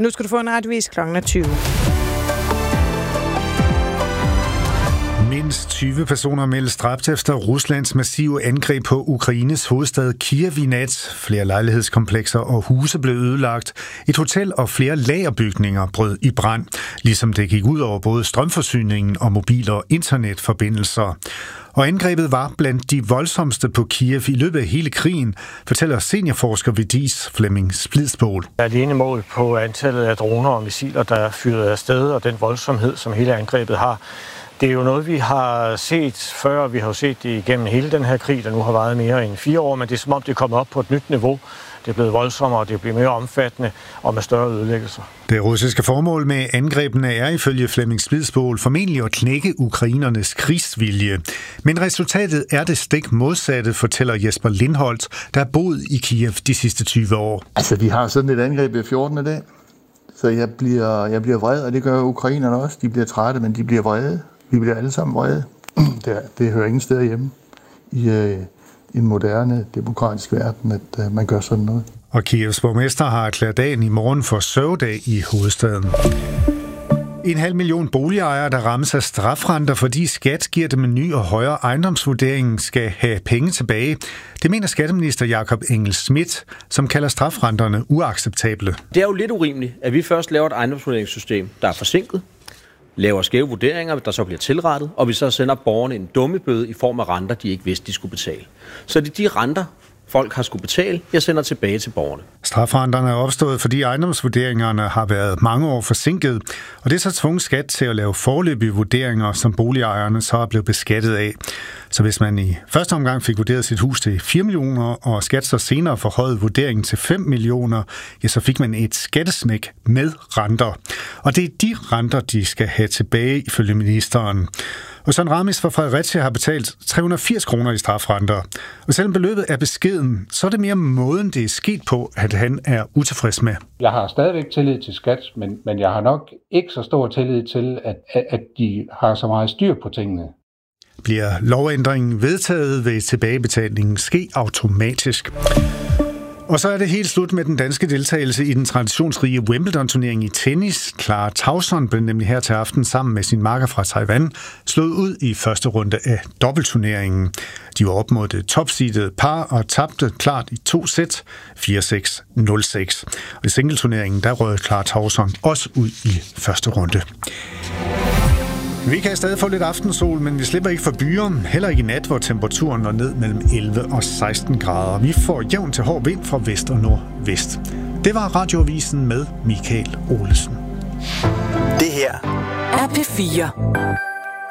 Nu skal du få en retvis klokken 20. Mindst 20 personer meldes dræbt efter Ruslands massive angreb på Ukraines hovedstad Kiev i nat. Flere lejlighedskomplekser og huse blev ødelagt. Et hotel og flere lagerbygninger brød i brand, ligesom det gik ud over både strømforsyningen og mobil- og internetforbindelser. Og angrebet var blandt de voldsomste på Kiev i løbet af hele krigen, fortæller seniorforsker ved DIS Flemming Splidsbol. Alene mål på antallet af droner og missiler, der er fyret afsted, og den voldsomhed, som hele angrebet har. Det er jo noget, vi har set før. Vi har jo set det igennem hele den her krig, der nu har varet mere end 4 år, men det er som om, det er kommet op på et nyt niveau. Det er blevet voldsommere, og det bliver mere omfattende og med større ødelæggelser. Det russiske formål med angrebene er ifølge Flemming Splidsbol formentlig at knække ukrainernes krigsvilje. Men resultatet er det stik modsatte, fortæller Jesper Lindholt, der har boet i Kiev de sidste 20 år. Altså, vi har sådan et angreb i 14. dag, så jeg bliver vred, og det gør ukrainerne også. De bliver trætte, men de bliver vrede. Vi bliver alle sammen vrede. Det hører ingen steder hjemme i en moderne, demokratisk verden, at man gør sådan noget. Og Kievs borgmester har erklæret dagen i morgen for sørgedag i hovedstaden. 500.000 boligejere, der rammes af strafrenter, fordi skat giver dem en ny og højere ejendomsvurdering, skal have penge tilbage. Det mener skatteminister Jakob Engel-Schmidt, som kalder strafrenterne uacceptable. Det er jo lidt urimeligt, at vi først laver et ejendomsvurderingssystem, der er forsinket, laver skæve vurderinger, der så bliver tilrettet, og vi så sender borgerne en dummebøde i form af renter, de ikke vidste, de skulle betale. Så det er de renter, folk har skulle betale, jeg sender tilbage til borgerne. Strafrenterne er opstået, fordi ejendomsvurderingerne har været mange år forsinket, og det er så tvunget skat til at lave foreløbige vurderinger, som boligejerne så er blevet beskattet af. Så hvis man i første omgang fik vurderet sit hus til 4 millioner, og skat så senere forhøjede vurderingen til 5 millioner, ja, så fik man et skattesmæk med renter. Og det er de renter, de skal have tilbage, ifølge ministeren. Og Søren Ramis fra Fredericia har betalt 380 kroner i strafrenter. Og selvom beløbet er beskeden, så er det mere måden, det er sket på, at han er utilfreds med. Jeg har stadigvæk tillid til skat, men jeg har nok ikke så stor tillid til, at de har så meget styr på tingene. Bliver lovændringen vedtaget, vil tilbagebetalingen ske automatisk. Og så er det helt slut med den danske deltagelse i den traditionsrige Wimbledon-turnering i tennis. Clara Tauson blev nemlig her til aften sammen med sin makker fra Taiwan slået ud i første runde af dobbeltturneringen. De var op mod det topseedede par og tabte klart i 2 sæt, 4-6, 0-6. Og i singleturneringen, der røg Clara Tauson også ud i første runde. Vi kan stadig få lidt aftensol, men vi slipper ikke for byer. Heller ikke i nat, hvor temperaturen når ned mellem 11 og 16 grader. Vi får jævn til hård vind fra vest og nordvest. Det var Radioavisen med Michael Olesen. Det her er P4.